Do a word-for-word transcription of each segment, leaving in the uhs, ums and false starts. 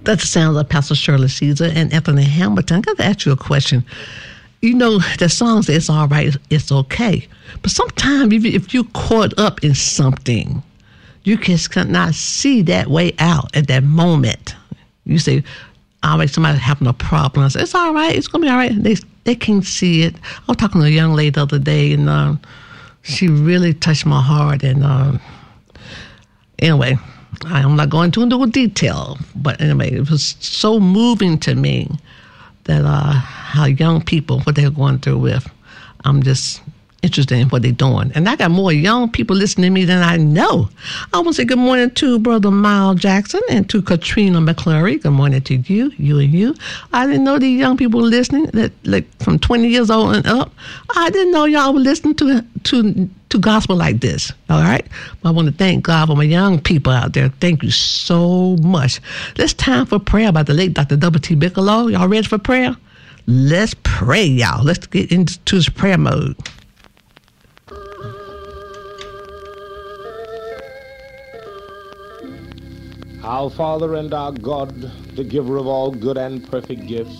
That's the sound of Pastor Shirley Caesar and Anthony Hamilton. I got to ask you a question. You know, the song says it's all right, it's okay. But sometimes if, if you're caught up in something, you just cannot see that way out at that moment. You say, all right, somebody's having a problem. I say, it's all right, it's going to be all right. They, they can't see it. I was talking to a young lady the other day, and um, she really touched my heart. And um, anyway, I'm not going into detail, but anyway, it was so moving to me that uh, how young people, what they're going through with, I'm just interested in what they're doing. And I got more young people listening to me than I know. I want to say good morning to Brother Miles Jackson and to Katrina McClary. Good morning to you, you and you. I didn't know these young people listening, that like from twenty years old and up. I didn't know y'all were listening to to to gospel like this. All right? I want to thank God for my young people out there. Thank you so much. It's time for prayer by the late Doctor W T Bigelow. Y'all ready for prayer? Let's pray, y'all. Let's get into this prayer mode. Our Father and our God, the giver of all good and perfect gifts,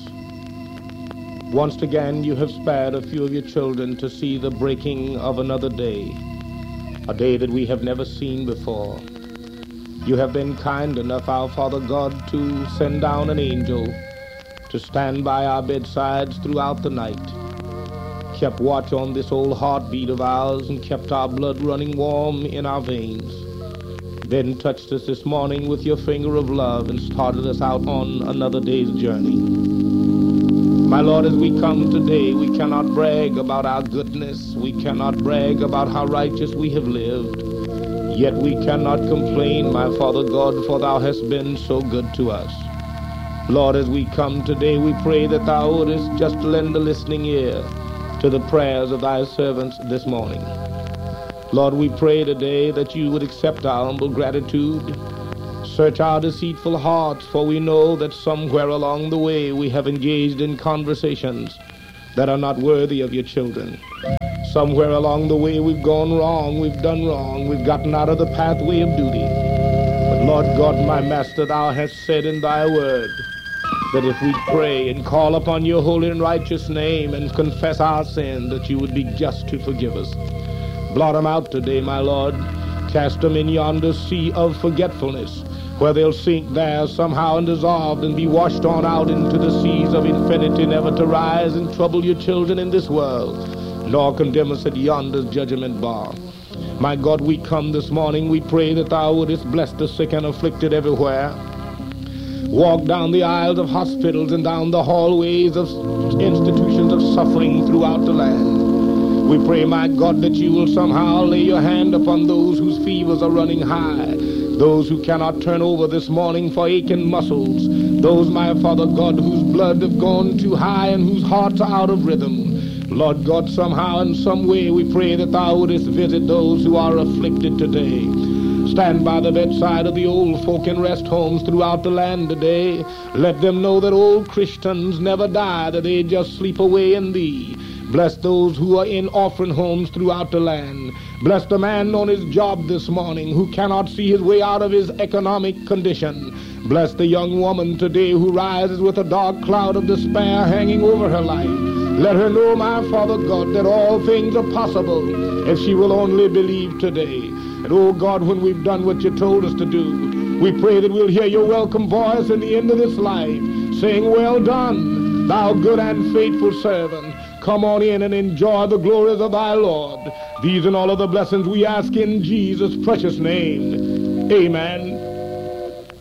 once again you have spared a few of your children to see the breaking of another day, a day that we have never seen before. You have been kind enough, our Father God, to send down an angel to stand by our bedsides throughout the night, kept watch on this old heartbeat of ours and kept our blood running warm in our veins. Then touched us this morning with your finger of love and started us out on another day's journey. My Lord, as we come today, we cannot brag about our goodness. We cannot brag about how righteous we have lived. Yet we cannot complain, my Father God, for thou hast been so good to us. Lord, as we come today, we pray that thou wouldest just lend a listening ear to the prayers of thy servants this morning. Lord, we pray today that you would accept our humble gratitude. Search our deceitful hearts, for we know that somewhere along the way we have engaged in conversations that are not worthy of your children. Somewhere along the way we've gone wrong, we've done wrong, we've gotten out of the pathway of duty. But Lord God, my Master, thou hast said in thy word that if we pray and call upon your holy and righteous name and confess our sin, that you would be just to forgive us. Blot them out today, my Lord. Cast them in yonder sea of forgetfulness, where they'll sink there somehow and dissolve and be washed on out into the seas of infinity, never to rise and trouble your children in this world, nor condemn us at yonder's judgment bar. My God, we come this morning, we pray that thou wouldest bless the sick and afflicted everywhere. Walk down the aisles of hospitals and down the hallways of institutions of suffering throughout the land. We pray, my God, that you will somehow lay your hand upon those whose fevers are running high, those who cannot turn over this morning for aching muscles, those, my Father God, whose blood have gone too high and whose hearts are out of rhythm. Lord God, somehow in some way we pray that thou wouldest visit those who are afflicted today. Stand by the bedside of the old folk in rest homes throughout the land today. Let them know that old Christians never die, that they just sleep away in thee. Bless those who are in orphan homes throughout the land. Bless the man on his job this morning who cannot see his way out of his economic condition. Bless the young woman today who rises with a dark cloud of despair hanging over her life. Let her know, my Father God, that all things are possible if she will only believe today. And oh God, when we've done what you told us to do, we pray that we'll hear your welcome voice in the end of this life, saying, well done, thou good and faithful servant. Come on in and enjoy the glories of thy Lord. These and all of the blessings we ask in Jesus' precious name. Amen.